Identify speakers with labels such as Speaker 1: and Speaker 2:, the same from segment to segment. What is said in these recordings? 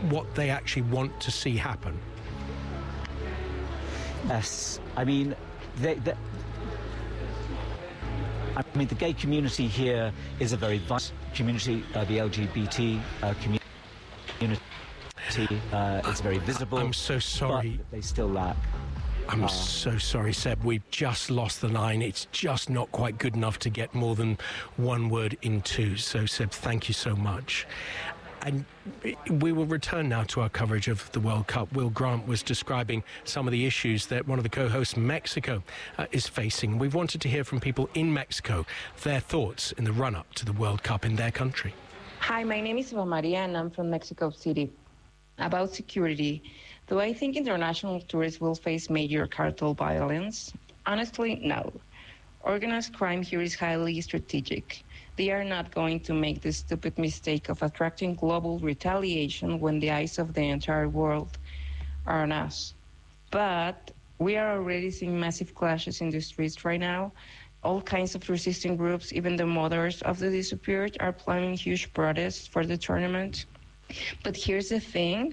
Speaker 1: what they actually want to see happen?
Speaker 2: Yes, I mean, the gay community here is a very vast community. The LGBT community is very visible.
Speaker 1: I'm so sorry.
Speaker 2: But they still lack.
Speaker 1: I'm so sorry, Seb. We've just lost the line. It's just not quite good enough to get more than one word in two. So, Seb, thank you so much. And we will return now to our coverage of the World Cup. Will Grant was describing some of the issues that one of the co-hosts, Mexico, is facing. We've wanted to hear from people in Mexico, their thoughts in the run-up to the World Cup in their country.
Speaker 3: Hi, my name is Eva Maria, and I'm from Mexico City. About security, do I think international tourists will face major cartel violence? Honestly, no. Organized crime here is highly strategic. They are not going to make the stupid mistake of attracting global retaliation when the eyes of the entire world are on us. But we are already seeing massive clashes in the streets right now. All kinds of resisting groups, even the mothers of the disappeared, are planning huge protests for the tournament. But here's the thing.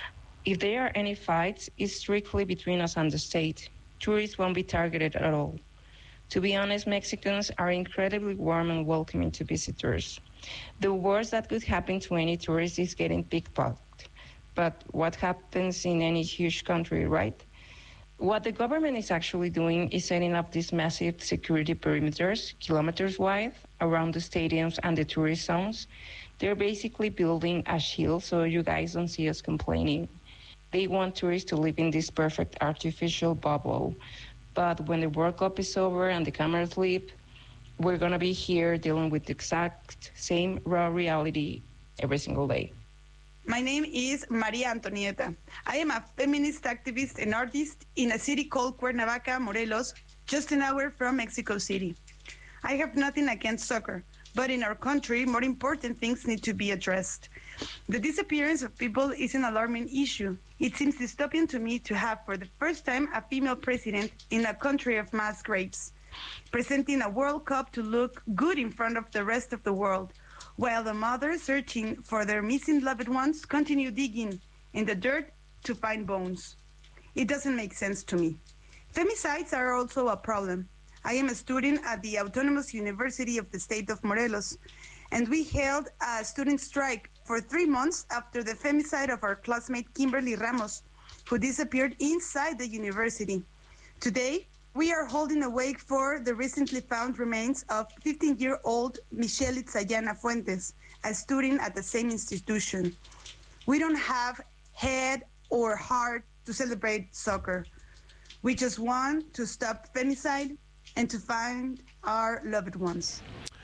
Speaker 3: If there are any fights, it's strictly between us and the state. Tourists won't be targeted at all. To be honest, Mexicans are incredibly warm and welcoming to visitors. The worst that could happen to any tourist is getting pickpocketed. But what happens in any huge country, right? What the government is actually doing is setting up these massive security perimeters, kilometers wide, around the stadiums and the tourist zones. They're basically building a shield so you guys don't see us complaining. They want tourists to live in this perfect artificial bubble. But when the World Cup is over and the cameras leave, we're going to be here dealing with the exact same raw reality every single day.
Speaker 4: My name is Maria Antonieta. I am a feminist activist and artist in a city called Cuernavaca, Morelos, just an hour from Mexico City. I have nothing against soccer, but in our country, more important things need to be addressed. The disappearance of people is an alarming issue. It seems dystopian to me to have, for the first time, a female president in a country of mass graves, presenting a World Cup to look good in front of the rest of the world, while the mothers searching for their missing loved ones continue digging in the dirt to find bones. It doesn't make sense to me. Femicides are also a problem. I am a student at the Autonomous University of the state of Morelos, and we held a student strike for 3 months after the femicide of our classmate Kimberly Ramos, who disappeared inside the university. Today, we are holding a wake for the recently found remains of 15-year-old Michelle Itzayana Fuentes, a student at the same institution. We don't have head or heart to celebrate soccer. We just want to stop femicide and to find our loved ones.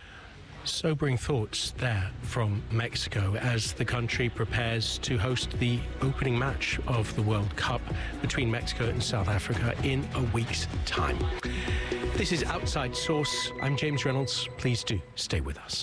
Speaker 1: Sobering thoughts there from Mexico as the country prepares to host the opening match of the World Cup between Mexico and South Africa in a week's time. This is Outside Source. I'm James Reynolds. Please do stay with us.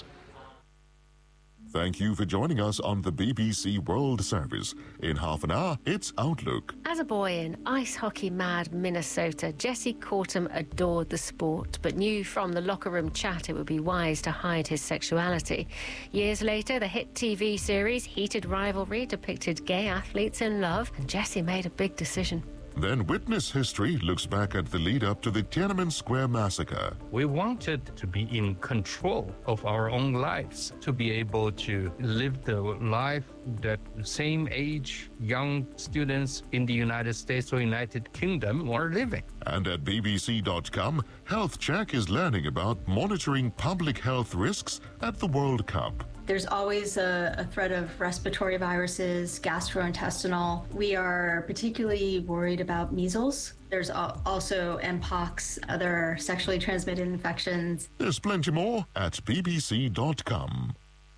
Speaker 5: Thank you for joining us on the BBC World Service. In half an hour, it's Outlook.
Speaker 6: As a boy in ice hockey mad Minnesota, Jesse Cortum adored the sport, but knew from the locker room chat it would be wise to hide his sexuality. Years later, the hit TV series Heated Rivalry depicted gay athletes in love, and Jesse made a big decision.
Speaker 5: Then Witness History looks back at the lead-up to the Tiananmen Square massacre.
Speaker 7: We wanted to be in control of our own lives, to be able to live the life that same age young students in the United States or United Kingdom are living.
Speaker 5: And at BBC.com, Health Check is learning about monitoring public health risks at the World Cup.
Speaker 8: There's always a threat of respiratory viruses, gastrointestinal. We are particularly worried about measles. There's also Mpox, other sexually transmitted infections.
Speaker 5: There's plenty more at BBC.com.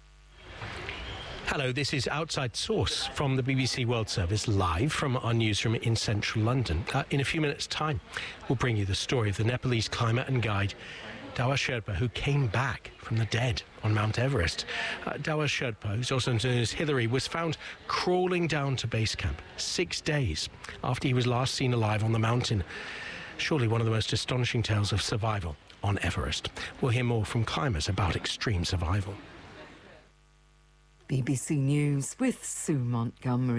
Speaker 1: Hello, this is Outside Source from the BBC World Service, live from our newsroom in central London. In a few minutes' time, we'll bring you the story of the Nepalese climber and guide Dawa Sherpa, who came back from the dead on Mount Everest. Dawa Sherpa, who's also known as Hillary, was found crawling down to base camp 6 days after he was last seen alive on the mountain. Surely one of the most astonishing tales of survival on Everest. We'll hear more from climbers about extreme survival.
Speaker 9: BBC News with Sue Montgomery.